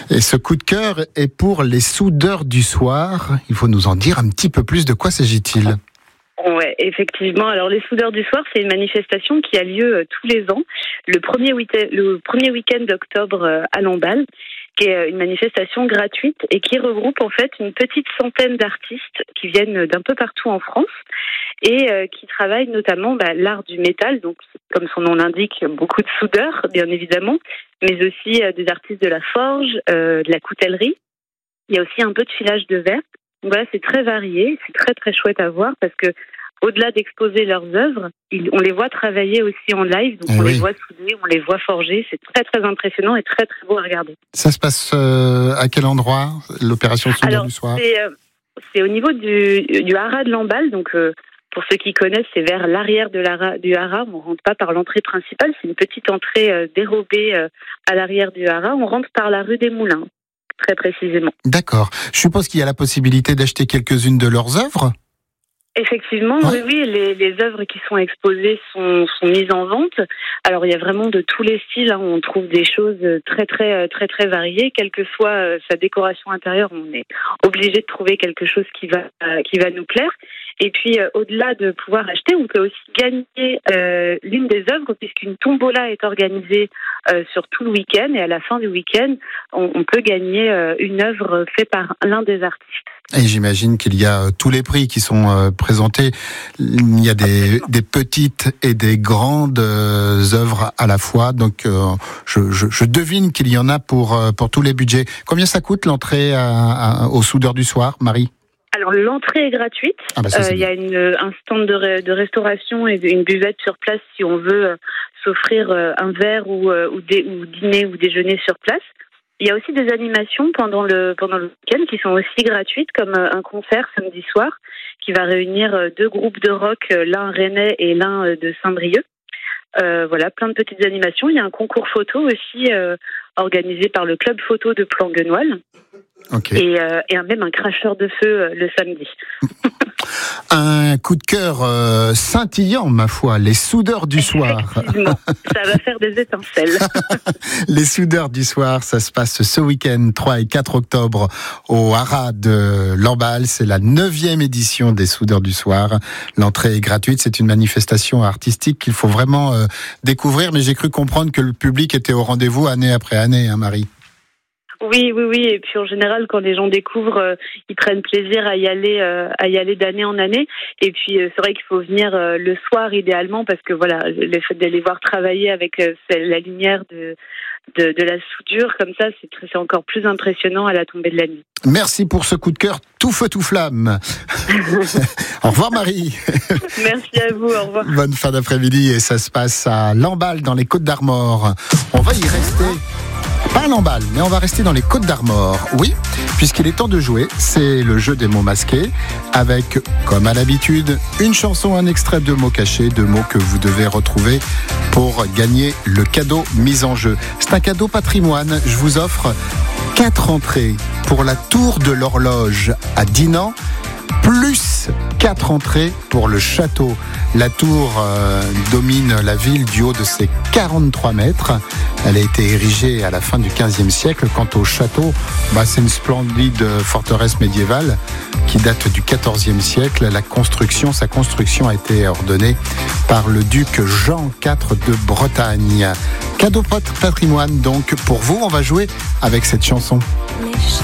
Et ce coup de cœur est pour les soudeurs du soir. Il faut nous en dire un petit peu plus. De quoi s'agit-il ? Ouais, effectivement. Alors, les soudeurs du soir, c'est une manifestation qui a lieu tous les ans, le premier week-end d'octobre à Lamballe, qui est une manifestation gratuite et qui regroupe en fait une petite centaine d'artistes qui viennent d'un peu partout en France et qui travaillent notamment l'art du métal, donc comme son nom l'indique, beaucoup de soudeurs bien évidemment, mais aussi des artistes de la forge, de la coutellerie. Il y a aussi un peu de filage de verre. Donc voilà, c'est très varié, c'est très très chouette à voir parce que au-delà d'exposer leurs œuvres, on les voit travailler aussi en live, donc on les voit souder, on les voit forger, c'est très très impressionnant et très très beau à regarder. Ça se passe à quel endroit, l'opération Soudeurs du soir ? C'est au niveau du haras de Lamballe, donc pour ceux qui connaissent, c'est vers l'arrière du haras, on ne rentre pas par l'entrée principale, c'est une petite entrée dérobée à l'arrière du haras, on rentre par la rue des Moulins, très précisément. D'accord, je suppose qu'il y a la possibilité d'acheter quelques-unes de leurs œuvres ? Effectivement, oui, les œuvres qui sont exposées sont mises en vente. Alors il y a vraiment de tous les styles, hein. On trouve des choses très très très très variées, quelle que soit sa décoration intérieure, on est obligé de trouver quelque chose qui va nous plaire. Et puis au-delà de pouvoir acheter, on peut aussi gagner l'une des œuvres puisqu'une tombola est organisée sur tout le week-end et à la fin du week-end, on peut gagner une œuvre faite par l'un des artistes. Et j'imagine qu'il y a tous les prix qui sont présentés. Il y a des petites et des grandes œuvres à la fois. Donc, je devine qu'il y en a pour tous les budgets. Combien ça coûte l'entrée aux soudeurs du soir, Marie ? Alors l'entrée est gratuite. Il y a un stand de restauration et une buvette sur place si on veut s'offrir un verre ou dîner ou déjeuner sur place. Il y a aussi des animations pendant le week-end qui sont aussi gratuites, comme un concert samedi soir qui va réunir deux groupes de rock, l'un rennais et l'un de Saint-Brieuc. Voilà, plein de petites animations. Il y a un concours photo aussi organisé par le club photo de Planguenoil. Okay. Et même un cracheur de feu le samedi. Un coup de cœur scintillant, ma foi, les soudeurs du soir. Effectivement, ça va faire des étincelles. Les soudeurs du soir, ça se passe ce week-end 3 et 4 octobre au haras de Lamballe. C'est la 9e édition des soudeurs du soir. L'entrée est gratuite, c'est une manifestation artistique qu'il faut vraiment découvrir, mais j'ai cru comprendre que le public était au rendez-vous année après année, hein, Marie. Oui. Et puis en général, quand les gens découvrent, ils prennent plaisir à y aller d'année en année. Et puis c'est vrai qu'il faut venir le soir idéalement parce que voilà, le fait d'aller voir travailler avec la lumière de la soudure comme ça, c'est encore plus impressionnant à la tombée de la nuit. Merci pour ce coup de cœur tout feu tout flamme. Au revoir Marie. Merci à vous, au revoir. Bonne fin d'après-midi et ça se passe à Lamballe dans les Côtes-d'Armor. On va y rester. Pas à Lamballe, mais on va rester dans les Côtes-d'Armor. Oui, puisqu'il est temps de jouer, c'est le jeu des mots masqués, avec, comme à l'habitude, une chanson, un extrait de mots cachés, de mots que vous devez retrouver pour gagner le cadeau mis en jeu. C'est un cadeau patrimoine. Je vous offre 4 entrées pour la Tour de l'Horloge à Dinan, plus 4 entrées pour le château. La tour domine la ville du haut de ses 43 mètres. Elle a été érigée à la fin du XVe siècle. Quant au château, c'est une splendide forteresse médiévale qui date du XIVe siècle. Sa construction a été ordonnée par le duc Jean IV de Bretagne. Cadeau patrimoine donc pour vous. On va jouer avec cette chanson.